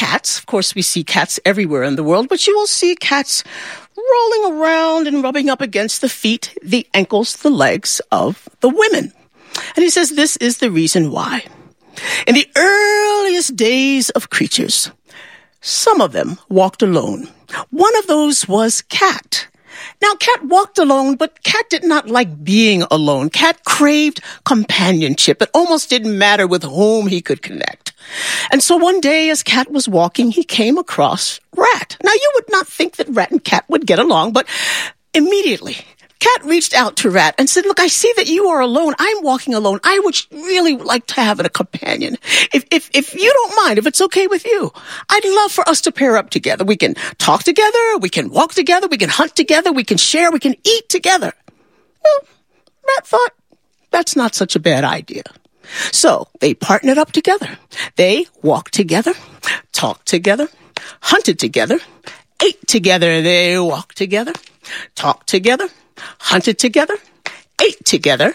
cats. Of course, we see cats everywhere in the world, but you will see cats rolling around and rubbing up against the feet, the ankles, the legs of the women. And he says this is the reason why. In the earliest days of creatures, some of them walked alone. One of those was Cat. Now, Cat walked alone, but Cat did not like being alone. Cat craved companionship. It almost didn't matter with whom he could connect. And so one day, as Cat was walking, he came across Rat. Now, you would not think that Rat and Cat would get along, but immediately, Cat reached out to Rat and said, look, I see that you are alone. I'm walking alone. I would really like to have a companion. If you don't mind, if it's okay with you, I'd love for us to pair up together. We can talk together. We can walk together. We can hunt together. We can share. We can eat together. Well, Rat thought that's not such a bad idea. So they partnered up together. They walked together, talked together, hunted together, ate together. They walked together, talked together, hunted together, ate together.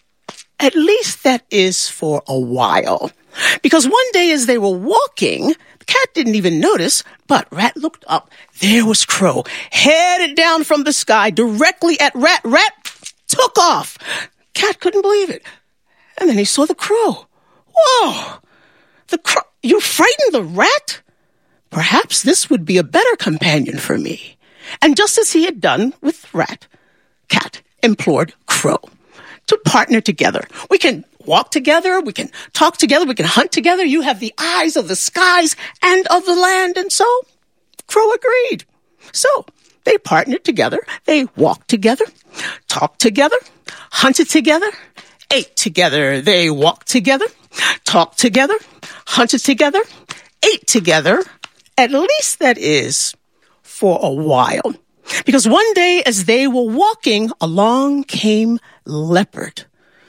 At least that is for a while. Because one day as they were walking, the cat didn't even notice, but Rat looked up. There was Crow, headed down from the sky directly at Rat. Rat took off. Cat couldn't believe it. And then he saw the Crow. Whoa! The Crow, you frightened the Rat? Perhaps this would be a better companion for me. And just as he had done with Rat, Cat implored Crow to partner together. We can walk together, we can talk together, we can hunt together. You have the eyes of the skies and of the land. And so Crow agreed. So they partnered together. They walked together, talked together, hunted together, ate together. They walked together, talked together, hunted together, ate together. At least that is for a while. Because one day as they were walking, along came Leopard.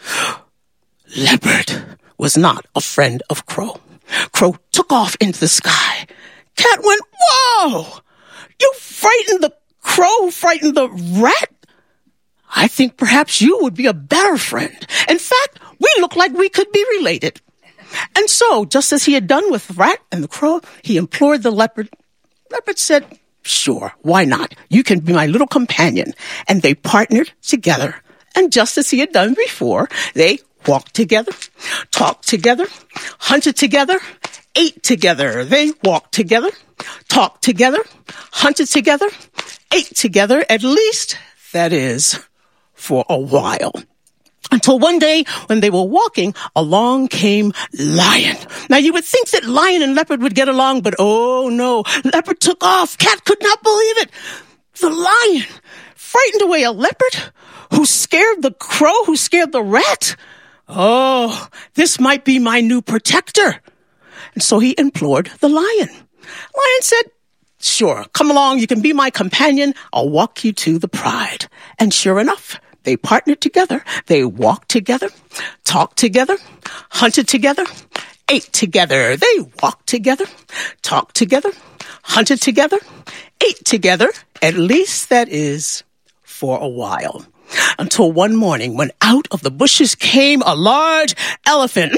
Leopard was not a friend of Crow. Crow took off into the sky. Cat went, whoa! You frightened the Crow, frightened the Rat? I think perhaps you would be a better friend. In fact, we look like we could be related. And so, just as he had done with Rat and the Crow, he implored the Leopard. Leopard said, sure, why not? You can be my little companion. And they partnered together. And just as he had done before, they walked together, talked together, hunted together, ate together. They walked together, talked together, hunted together, ate together. At least, that is, for a while. Until one day, when they were walking, along came Lion. Now, you would think that Lion and Leopard would get along, but oh no, Leopard took off. Cat could not believe it. The Lion frightened away a Leopard who scared the Crow, who scared the Rat. Oh, this might be my new protector. And so he implored the Lion. Lion said, sure, come along. You can be my companion. I'll walk you to the Pride. And sure enough, they partnered together. They walked together, talked together, hunted together, ate together. They walked together, talked together, hunted together, ate together. At least that is for a while. Until one morning when out of the bushes came a large elephant.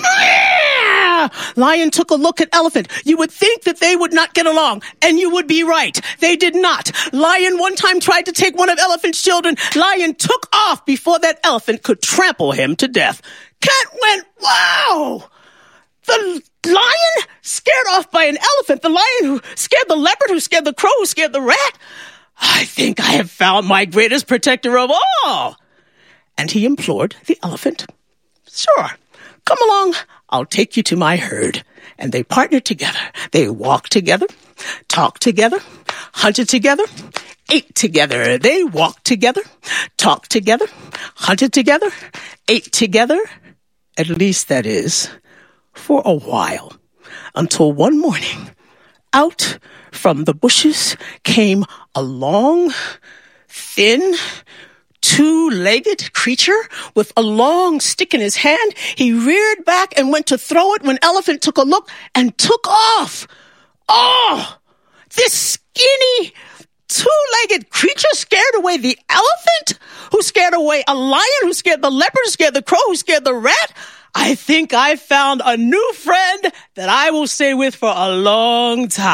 Lion took a look at Elephant. You would think that they would not get along, and you would be right. They did not. Lion one time tried to take one of Elephant's children. Lion took off before that elephant could trample him to death. Cat went, wow! The lion scared off by an elephant. The lion who scared the leopard, who scared the crow, who scared the rat. I think I have found my greatest protector of all. And he implored the elephant, sure, come along. I'll take you to my herd. And they partnered together. They walked together, talked together, hunted together, ate together. They walked together, talked together, hunted together, ate together. At least that is for a while. Until one morning, out from the bushes came a long, thin, two-legged creature with a long stick in his hand. He reared back and went to throw it when Elephant took a look and took off. Oh, this skinny, two-legged creature scared away the elephant, who scared away a lion, who scared the leopard, who scared the crow, who scared the rat. I think I found a new friend that I will stay with for a long time.